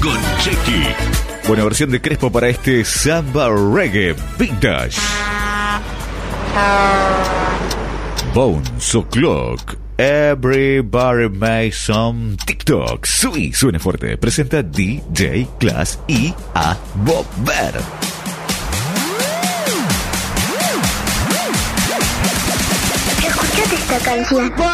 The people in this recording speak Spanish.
con Chequi. Buena versión de Crespo para este Samba Reggae Vintage. Bones O'Clock. Everybody make some TikTok. Suene fuerte. Presenta DJ Class y a Bober. Escuchate esta canción.